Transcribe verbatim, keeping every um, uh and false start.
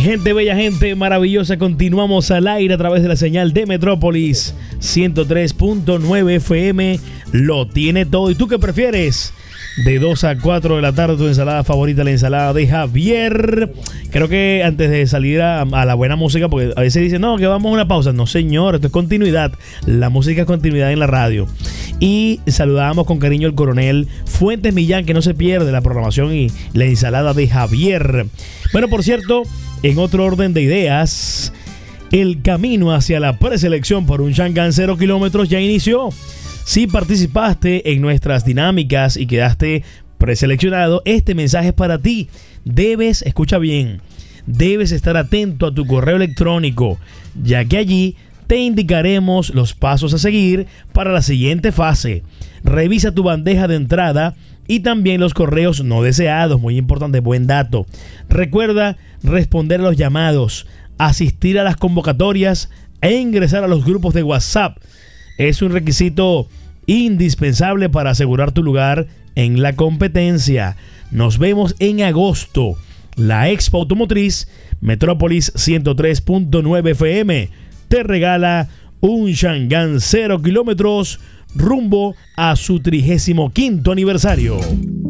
Gente bella, gente maravillosa, continuamos al aire a través de la señal de Metrópolis ciento tres punto nueve F M. Lo tiene todo. ¿Y tú qué prefieres? De dos a cuatro de la tarde, tu ensalada favorita, la ensalada de Javier. Creo que antes de salir a, a la buena música, porque a veces dicen, no, que vamos a una pausa. No, señor, esto es continuidad. La música es continuidad en la radio. Y saludamos con cariño al coronel Fuentes Millán, que no se pierde la programación y la ensalada de Javier. Bueno, por cierto, en otro orden de ideas, el camino hacia la preselección por un Shangan cero kilómetros ya inició. Si participaste en nuestras dinámicas y quedaste preseleccionado, este mensaje es para ti. Debes, escucha bien, debes estar atento a tu correo electrónico, ya que allí te indicaremos los pasos a seguir para la siguiente fase. Revisa tu bandeja de entrada y también los correos no deseados, muy importante, buen dato. Recuerda responder a los llamados, asistir a las convocatorias e ingresar a los grupos de WhatsApp. Es un requisito indispensable para asegurar tu lugar en la competencia. Nos vemos en agosto. La Expo Automotriz Metrópolis ciento tres punto nueve F M te regala un Shangan cero kilómetros rumbo a su trigésimo quinto aniversario.